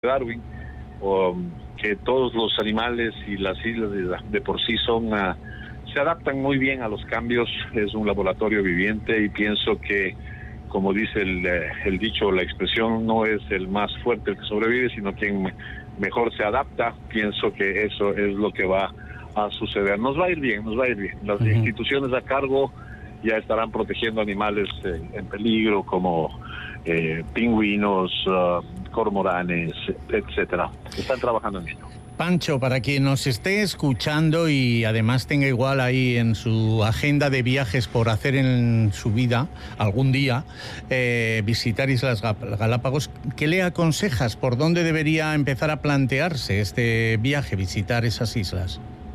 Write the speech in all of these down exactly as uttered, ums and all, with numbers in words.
Darwin, um, que todos los animales y las islas de, de por sí son uh, se adaptan muy bien a los cambios. Es un laboratorio viviente y pienso que, como dice el, el dicho, la expresión, no es el más fuerte el que sobrevive, sino quien mejor se adapta. Pienso que eso es lo que va a suceder. Nos va a ir bien, nos va a ir bien. Las uh-huh. instituciones a cargo ya estarán protegiendo animales eh, en peligro, como eh, pingüinos, uh, cormoranes, etcétera. Están trabajando en esto. Pancho, para quien nos esté escuchando y además tenga igual ahí en su agenda de viajes por hacer en su vida algún día, eh, visitar Islas Galápagos, ¿qué le aconsejas? ¿Por dónde debería empezar a plantearse este viaje, visitar esas islas?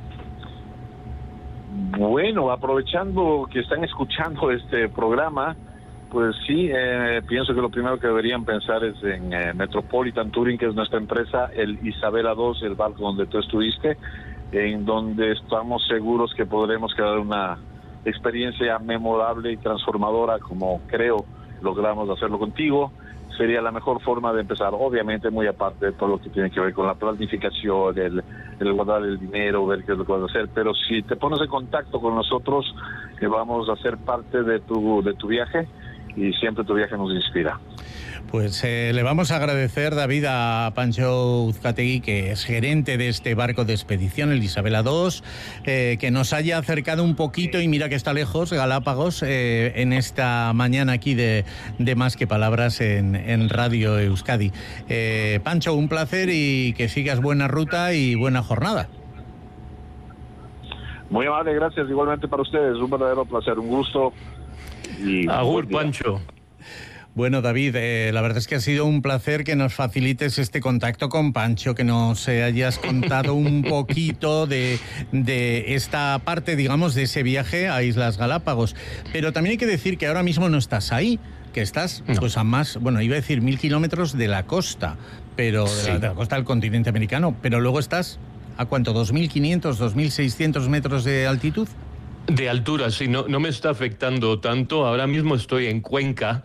Bueno, aprovechando que están escuchando este programa, pues sí, eh, pienso que lo primero que deberían pensar es en eh, Metropolitan Touring, que es nuestra empresa, el Isabela dos, el barco donde tú estuviste, en donde estamos seguros que podremos crear una experiencia memorable y transformadora, como creo logramos hacerlo contigo. Sería la mejor forma de empezar, obviamente muy aparte de todo lo que tiene que ver con la planificación, el, el guardar el dinero, ver qué es lo que vas a hacer, pero si te pones en contacto con nosotros, que vamos a ser parte de tu, de tu viaje, y siempre tu viaje nos inspira. Pues eh, le vamos a agradecer, David, a Pancho Uzcategui, que es gerente de este barco de expedición, el Isabela dos, eh, que nos haya acercado un poquito, y mira que está lejos, Galápagos, eh, en esta mañana aquí de, de Más que Palabras en, en Radio Euskadi. Eh, Pancho, un placer y que sigas buena ruta y buena jornada. Muy amable, gracias igualmente para ustedes, un verdadero placer, un gusto. Y Agur, Pancho. Bueno, David, eh, la verdad es que ha sido un placer que nos facilites este contacto con Pancho, que nos eh, hayas contado un poquito de, de esta parte, digamos, de ese viaje a Islas Galápagos. Pero también hay que decir que ahora mismo no estás ahí, que estás no. pues a más, bueno, iba a decir mil kilómetros de la costa, pero sí. de, la, de la costa del continente americano, pero luego estás, ¿a cuánto? ¿dos mil quinientos, dos mil seiscientos metros de altitud? De altura, sí, no, no me está afectando tanto. Ahora mismo estoy en Cuenca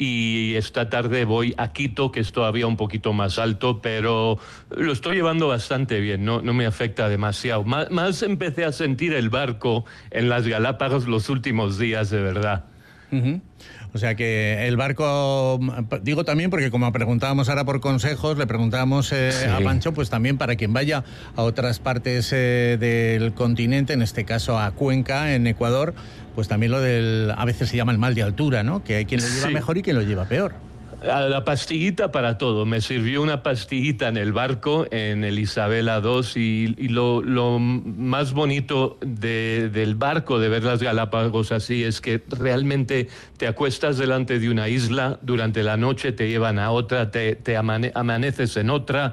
y esta tarde voy a Quito, que es todavía un poquito más alto, pero lo estoy llevando bastante bien, no, no me afecta demasiado. Más, más empecé a sentir el barco en las Galápagos los últimos días, de verdad. Uh-huh. O sea que el barco, digo también porque como preguntábamos ahora por consejos, le preguntábamos eh, sí. a Pancho, pues también para quien vaya a otras partes eh, del continente, en este caso a Cuenca, en Ecuador, pues también lo del, a veces se llama el mal de altura, ¿no? Que hay quien lo lleva sí. mejor y quien lo lleva peor. A la pastillita para todo. Me sirvió una pastillita en el barco, en el Isabela dos, y, y lo, lo más bonito de, del barco, de ver las Galápagos así, es que realmente te acuestas delante de una isla, durante la noche te llevan a otra, te, te amane, amaneces en otra,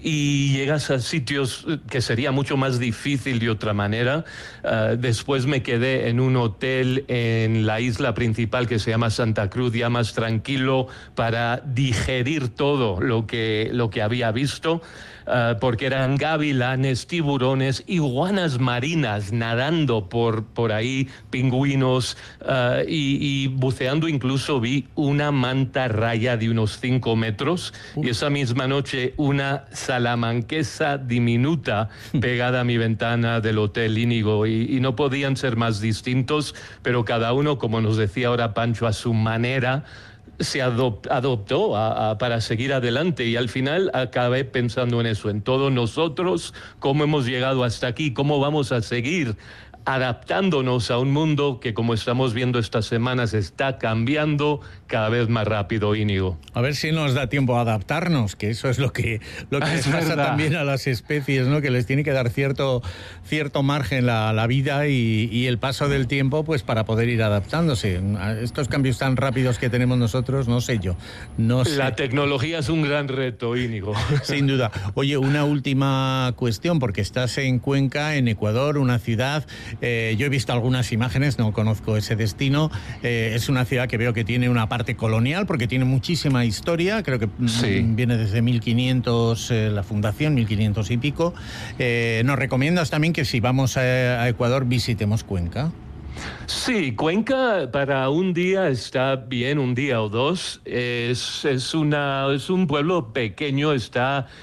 y llegas a sitios que sería mucho más difícil de otra manera. Uh, después me quedé en un hotel en la isla principal que se llama Santa Cruz, ya más tranquilo, para para digerir todo lo que, lo que había visto, uh, porque eran gavilanes, tiburones, iguanas marinas nadando por, por ahí, pingüinos, uh, y, y buceando incluso vi una manta raya de unos cinco metros, uh. y esa misma noche una salamanquesa diminuta pegada a mi ventana del Hotel Íñigo, y, y no podían ser más distintos, pero cada uno, como nos decía ahora Pancho, a su manera, se adop- adoptó a, a, para seguir adelante, y al final acabé pensando en eso, en todos nosotros, cómo hemos llegado hasta aquí, cómo vamos a seguir adaptándonos a un mundo que, como estamos viendo estas semanas, está cambiando cada vez más rápido, Íñigo. A ver si nos da tiempo a adaptarnos, que eso es lo que, lo que les pasa verdad. también a las especies, ¿no? Que les tiene que dar cierto, cierto margen la, la vida y, y el paso del tiempo, pues para poder ir adaptándose. A estos cambios tan rápidos que tenemos nosotros, no sé yo. No sé. La tecnología es un gran reto, Íñigo. Sin duda. Oye, una última cuestión, porque estás en Cuenca, en Ecuador, una ciudad... Eh, yo he visto algunas imágenes, no conozco ese destino. Eh, es una ciudad que veo que tiene una parte colonial, porque tiene muchísima historia. Creo que sí. viene desde mil quinientos, eh, la fundación, mil quinientos y pico. Eh, ¿Nos recomiendas también que si vamos a, a Ecuador visitemos Cuenca? Sí, Cuenca para un día está bien, un día o dos. Es, es, una, es un pueblo pequeño, está